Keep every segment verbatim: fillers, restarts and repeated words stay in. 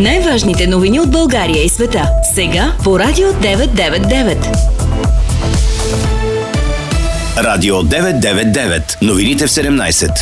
Най-важните новини от България и света. Сега по Радио деветsto девет и девет. Радио деветsto девет и девет. Новините в седемнайсет.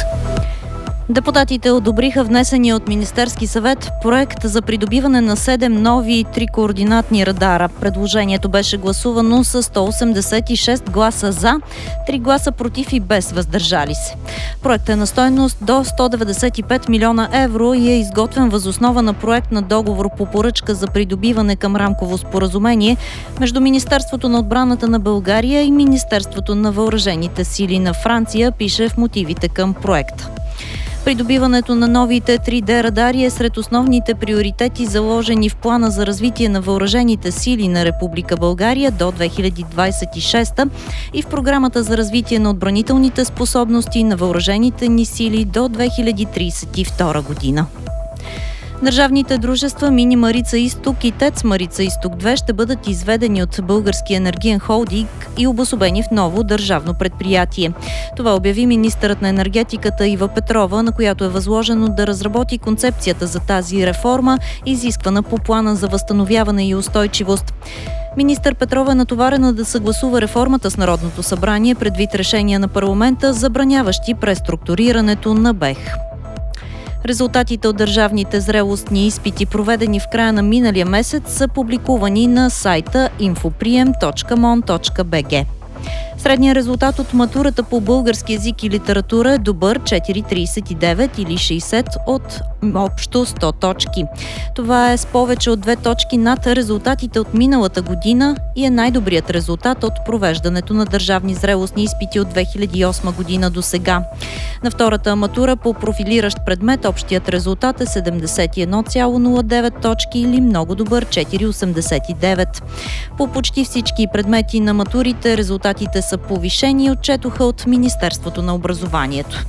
Депутатите одобриха внесения от Министерски съвет проект за придобиване на седем нови трикоординатни радара. Предложението беше гласувано с сто осемдесет и шест гласа за, три гласа против и без въздържали се. Проектът е на стойност до сто деветдесет и пет милиона евро и е изготвен въз основа на проект на договор по поръчка за придобиване към рамково споразумение между Министерството на отбраната на България и Министерството на въоръжените сили на Франция, пише в мотивите към проекта. Придобиването на новите три Д радари е сред основните приоритети, заложени в плана за развитие на въоръжените сили на Република България до две хиляди двайсет и шеста и в програмата за развитие на отбранителните способности на въоръжените ни сили до две хиляди трийсет и втора година. Държавните дружества Мини Марица Изток и ТЕЦ Марица Изток две ще бъдат изведени от Българския енергиен холдинг и обособени в ново държавно предприятие. Това обяви министърът на енергетиката Ива Петрова, на която е възложено да разработи концепцията за тази реформа, изисквана по плана за възстановяване и устойчивост. Министър Петрова е натоварена да съгласува реформата с Народното събрание предвид решения на парламента, забраняващи преструктурирането на БЕХ. Резултатите от държавните зрелостни изпити, проведени в края на миналия месец, са публикувани на сайта инфоприем точка мон точка би джи. Средният резултат от матурата по български език и литература е добър – четири цяло трийсет и девет или шейсет от общо сто точки. Това е с повече от две точки над резултатите от миналата година и е най-добрият резултат от провеждането на държавни зрелостни изпити от две хиляди и осма година до сега. На втората матура по профилиращ предмет общият резултат е седемдесет и едно цяло нула девет точки или много добър – четири цяло осемдесет и девет. По почти всички предмети на матурите резултатите са повишени и отчетоха от Министерството на образованието.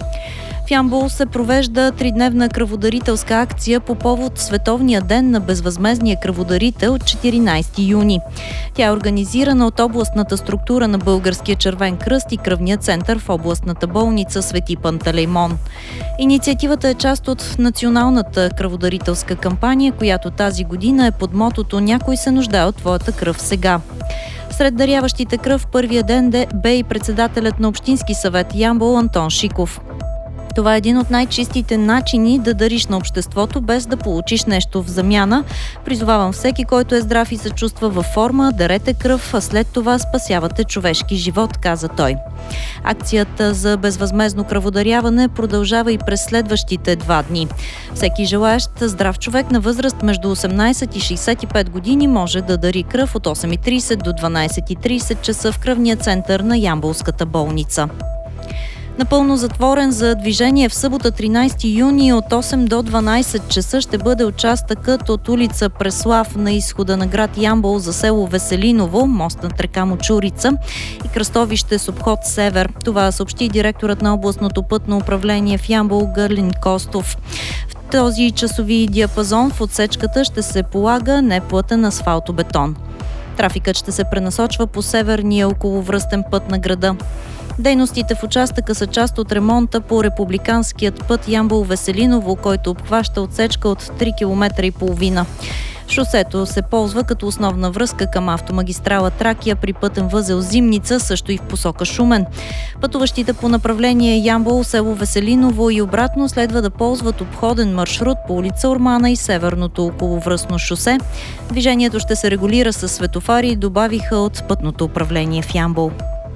В Ямбол се провежда тридневна кръводарителска акция по повод Световния ден на безвъзмездния кръводарител – четиринайсети юни. Тя е организирана от областната структура на Българския червен кръст и кръвния център в областната болница Свети Пантелеймон. Инициативата е част от националната кръводарителска кампания, която тази година е под мотото «Някой се нуждае от твоята кръв сега». Сред даряващите кръв първия ден бе и председателят на Общински съвет Ямбол Антон Шиков. Това е един от най-чистите начини да дариш на обществото, без да получиш нещо в замяна. Призовавам всеки, който е здрав и се чувства във форма, дарете кръв, а след това спасявате човешки живот, каза той. Акцията за безвъзмездно кръводаряване продължава и през следващите два дни. Всеки желаещ здрав човек на възраст между осемнайсет и шейсет и пет години може да дари кръв от осем и трийсет до дванайсет и трийсет часа в кръвния център на Ямболската болница. Напълно затворен за движение в събота тринайсети юни от осем до дванайсет часа ще бъде участъкът от улица Преслав на изхода на град Ямбол за село Веселиново, мост над река Мочурица и кръстовище с обход Север. Това съобщи директорът на областното пътно управление в Ямбол Гърлин Костов. В този часови диапазон в отсечката ще се полага неплътен асфалтобетон. Трафикът ще се пренасочва по северния околовръстен път на града. Дейностите в участъка са част от ремонта по републиканският път Ямбол-Веселиново, който обхваща отсечка от три километра и половина. Шосето се ползва като основна връзка към автомагистрала Тракия при пътен възел Зимница, също и в посока Шумен. Пътуващите по направление Ямбол, село Веселиново и обратно следва да ползват обходен маршрут по улица Ормана и северното околовръстно шосе. Движението ще се регулира със светофари, добавиха от пътното управление в Ямбол.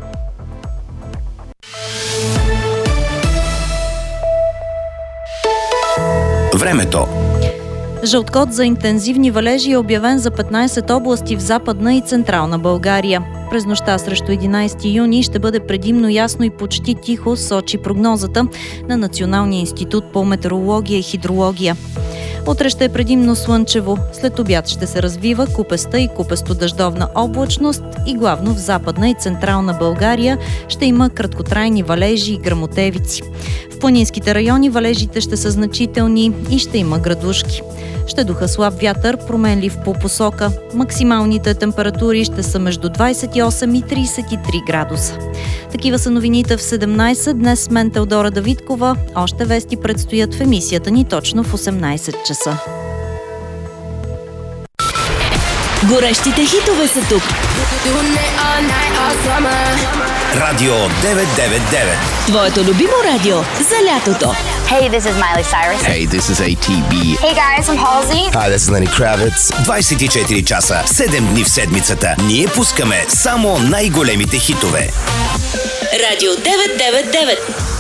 Времето. Жълт код за интензивни валежи е обявен за петнайсет области в Западна и Централна България. През нощта срещу единайсети юни ще бъде предимно ясно и почти тихо, сочи прогнозата на Националния институт по метеорология и хидрология. Утре ще е предимно слънчево. След обяд ще се развива купеста и купесто-дъждовна облачност и главно в Западна и Централна България ще има краткотрайни валежи и гръмотевици. В планинските райони валежите ще са значителни и ще има градушки. Ще духа слаб вятър, променлив по посока. Максималните температури ще са между двайсет и осем и трийсет и три градуса. Такива са новините в седемнайсет. Днес с мен Теодора Давидкова. Още вести предстоят в емисията ни точно в осемнайсет часа. Горещите хитове са тук. Радио деветстотин деветдесет и девет. Твоето любимо радио за лятото. Hey, this is Miley Cyrus. Hey, this is A T B. Hey guys, I'm Halsey. Hi, this is Lenny Kravitz. двайсет и четири часа, седем дни в седмицата. Ние пускаме само най-големите хитове. Радио деветстотин деветдесет и девет.